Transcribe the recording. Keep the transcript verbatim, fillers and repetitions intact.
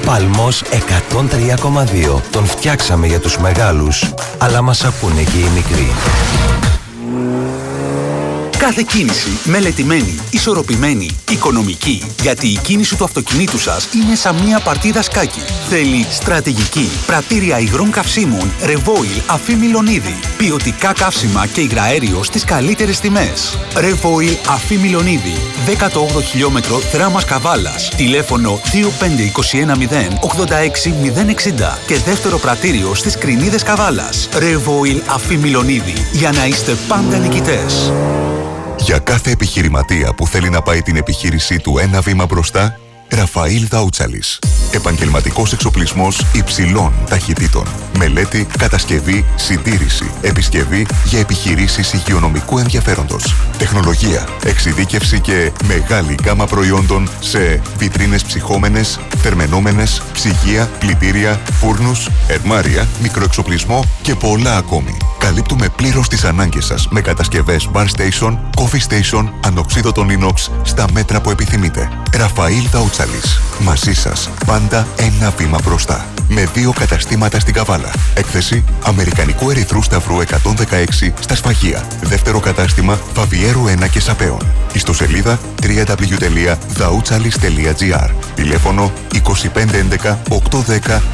Παλμός εκατόν τρία κόμμα δύο. Τον φτιάξαμε για τους μεγάλους, αλλά μας ακούνε και οι μικροί. Κάθε κίνηση μελετημένη, ισορροπημένη, οικονομική. Γιατί η κίνηση του αυτοκινήτου σας είναι σαν μία παρτίδα σκάκι. Θέλει στρατηγική. Πρατήρια υγρών καυσίμων Revoil Αφή Μιλονίδη. Ποιοτικά καύσιμα και υγραέριο στις καλύτερες τιμές. Revoil Αφή Μιλονίδη. δέκατο όγδοο χιλιόμετρο Θράμας Καβάλας. Τηλέφωνο δύο πέντε δύο ένα μηδέν ογδόντα έξι μηδέν εξήντα. Και δεύτερο πρατήριο στις Κρινίδες Καβάλας. Revoil Αφή Μιλονίδη. Για να είστε πάντα νικητές. Για κάθε επιχειρηματία που θέλει να πάει την επιχείρησή του ένα βήμα μπροστά, Ραφαήλ Δαούτσαλης. Επαγγελματικός εξοπλισμός υψηλών ταχυτήτων. Μελέτη, κατασκευή, συντήρηση, επισκευή για επιχειρήσεις υγειονομικού ενδιαφέροντος. Τεχνολογία, εξειδίκευση και μεγάλη γκάμα προϊόντων σε βιτρίνες ψυχόμενες, θερμαινόμενες, ψυγεία, πλυτήρια, φούρνους, ερμάρια, μικροεξοπλισμό και πολλά ακόμη. Καλύπτουμε πλήρως τις ανάγκες σας με κατασκευές bar station, coffee station, ανοξίδωτων inox στα μέτρα που επιθυμείτε. Ραφαήλ Δαούτσαλης. Μαζί σας πάντα ένα βήμα μπροστά. Με δύο καταστήματα στην Καβάλα. Έκθεση Αμερικανικού Ερυθρού Σταυρού εκατόν δεκαέξι στα Σφαγεία. Δεύτερο κατάστημα Φαβιέρου ένα και Σαπέων. Ιστοσελίδα double-u double-u double-u τελεία δαούτσαλης τελεία τζι άρ. Τηλέφωνο είκοσι πέντε έντεκα οκτακόσια δέκα